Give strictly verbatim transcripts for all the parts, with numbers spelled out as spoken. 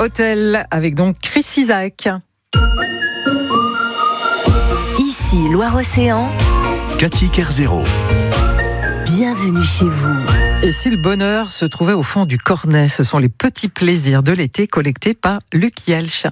Hôtel avec donc Chris Isaak. Ici Loire-Océan. Cathy Kerzero. Bienvenue chez vous. Et si le bonheur se trouvait au fond du cornet, ce sont les petits plaisirs de l'été collectés par Luc Yelch.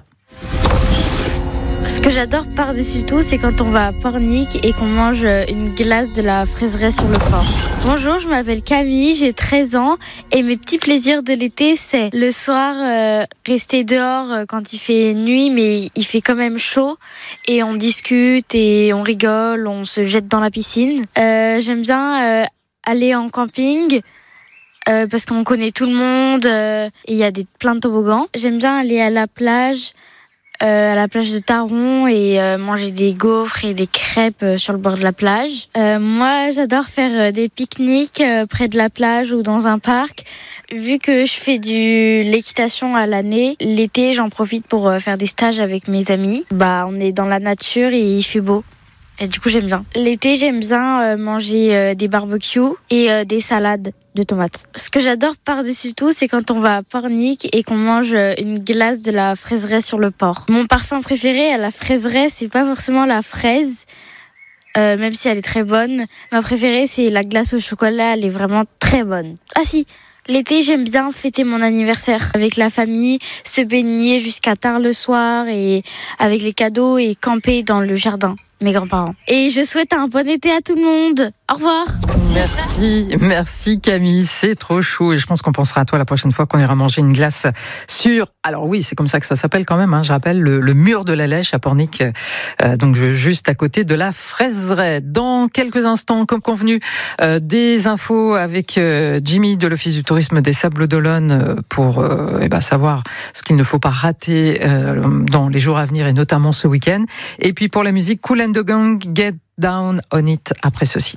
Ce que j'adore par-dessus tout, c'est quand on va à Pornic et qu'on mange une glace de la fraiseraie sur le port. Bonjour, je m'appelle Camille, j'ai treize ans et mes petits plaisirs de l'été, c'est le soir euh, rester dehors euh, quand il fait nuit mais il fait quand même chaud et on discute et on rigole, on se jette dans la piscine. Euh, j'aime bien euh, aller en camping. Euh, parce qu'on connaît tout le monde euh, et il y a des, plein de toboggans. J'aime bien aller à la plage. Euh, à la plage de Taron et euh, manger des gaufres et des crêpes euh, sur le bord de la plage. Euh, moi, j'adore faire euh, des pique-niques euh, près de la plage ou dans un parc. Vu que je fais de l'équitation à l'année, l'été, j'en profite pour euh, faire des stages avec mes amis. Bah, on est dans la nature et il fait beau. Et du coup, j'aime bien. L'été, j'aime bien euh, manger euh, des barbecues et euh, des salades de tomates. Ce que j'adore par-dessus tout, c'est quand on va à Pornic et qu'on mange euh, une glace de la fraiseraie sur le port. Mon parfum préféré à la fraiseraie, c'est pas forcément la fraise, euh, même si elle est très bonne. Ma préférée, c'est la glace au chocolat, elle est vraiment très bonne. Ah si, l'été, j'aime bien fêter mon anniversaire avec la famille, se baigner jusqu'à tard le soir et avec les cadeaux et camper dans le jardin. Mes grands-parents. Et je souhaite un bon été à tout le monde. Au revoir. Merci, merci Camille, c'est trop chou et je pense qu'on pensera à toi la prochaine fois qu'on ira manger une glace sur, alors oui, c'est comme ça que ça s'appelle quand même, hein, je rappelle, le, le mur de la Lèche à Pornic, euh, donc juste à côté de la fraiseraie. Dans quelques instants, comme convenu, euh, des infos avec euh, Jimmy de l'Office du tourisme des Sables d'Olonne euh, pour euh, eh ben, savoir ce qu'il ne faut pas rater euh, dans les jours à venir et notamment ce week-end. Et puis pour la musique, Kool and the Gang, Get Down on It après ceci.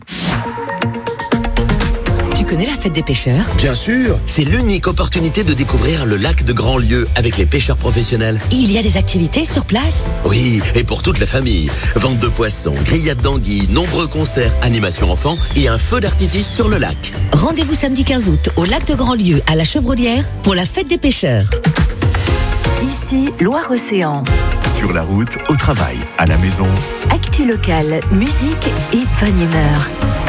Tu connais la fête des pêcheurs ? Bien sûr, c'est l'unique opportunité de découvrir le lac de Grandlieu avec les pêcheurs professionnels. Il y a des activités sur place ? Oui, et pour toute la famille. Vente de poissons, grillades d'anguilles, nombreux concerts, animations enfants et un feu d'artifice sur le lac. Rendez-vous samedi quinze août au lac de Grandlieu à la Chevrolière pour la fête des pêcheurs. Ici Loire-Océan. Sur la route, au travail, à la maison. Actu locale, musique et bonne humeur.